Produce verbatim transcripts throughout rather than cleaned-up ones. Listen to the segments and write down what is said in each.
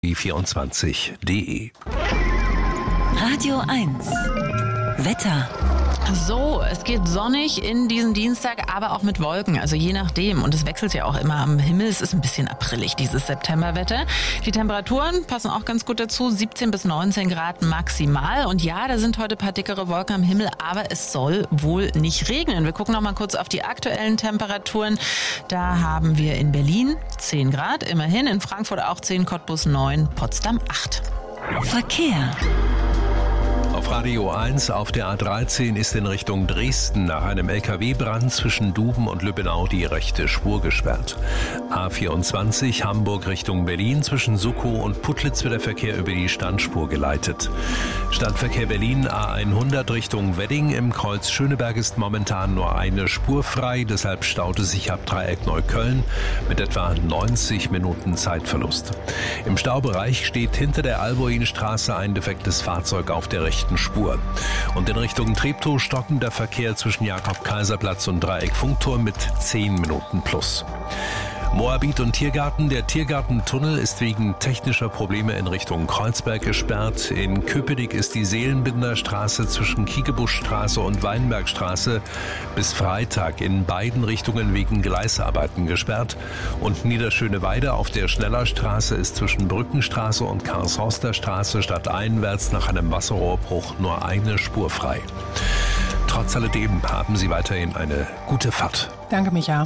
vierundzwanzig punkt de. Radio eins. Wetter. So, es geht sonnig in diesen Dienstag, aber auch mit Wolken, also je nachdem. Und es wechselt ja auch immer am Himmel. Es ist ein bisschen aprillig, dieses Septemberwetter. Die Temperaturen passen auch ganz gut dazu, siebzehn bis neunzehn Grad maximal. Und ja, da sind heute ein paar dickere Wolken am Himmel, aber es soll wohl nicht regnen. Wir gucken noch mal kurz auf die aktuellen Temperaturen. Da haben wir in Berlin zehn Grad, immerhin. In Frankfurt auch zehn, Cottbus neun, Potsdam acht. Verkehr. Auf Radio eins auf der A dreizehn ist in Richtung Dresden nach einem L K W-Brand zwischen Duben und Lübbenau die rechte Spur gesperrt. A vierundzwanzig Hamburg Richtung Berlin zwischen Suckow und Putlitz wird der Verkehr über die Standspur geleitet. Stadtverkehr Berlin A hundert Richtung Wedding. Im Kreuz Schöneberg ist momentan nur eine Spur frei, deshalb staut es sich ab Dreieck Neukölln mit etwa neunzig Minuten Zeitverlust. Im Staubereich steht hinter der Alboinstraße ein defektes Fahrzeug auf der rechten Spur. Und in Richtung Treptow stockender Verkehr zwischen Jakob-Kaiser-Platz und Dreieck Funkturm mit zehn Minuten plus. Moabit und Tiergarten. Der Tiergartentunnel ist wegen technischer Probleme in Richtung Kreuzberg gesperrt. In Köpenick ist die Seelenbinderstraße zwischen Kiekebuschstraße und Weinbergstraße bis Freitag in beiden Richtungen wegen Gleisarbeiten gesperrt. Und Niederschöneweide auf der Schnellerstraße ist zwischen Brückenstraße und Karlshorster Straße stadteinwärts nach einem Wasserrohrbruch nur eine Spur frei. Trotz alledem haben Sie weiterhin eine gute Fahrt. Danke, Micha.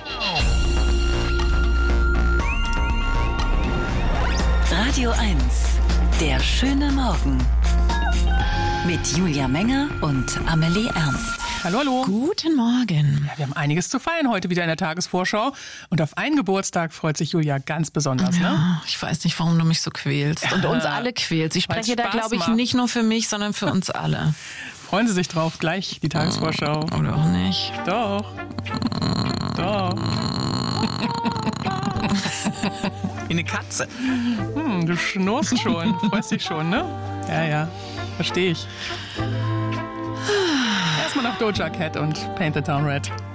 Radio eins. Der schöne Morgen. Mit Julia Menger und Amelie Ernst. Hallo, hallo. Guten Morgen. Ja, wir haben einiges zu feiern heute wieder in der Tagesvorschau. Und auf einen Geburtstag freut sich Julia ganz besonders, ja, ne? Ich weiß nicht, warum du mich so quälst. Und uns alle quälst. Ich spreche da, glaube ich, macht. nicht nur für mich, sondern für uns alle. Freuen Sie sich drauf, gleich die Tagesvorschau. Oder auch nicht. Doch. Doch. Wie eine Katze. Hm, du schnurrst schon. Freust dich schon, ne? Ja, ja. Verstehe ich. Erstmal noch Doja Cat und Paint the Town Red.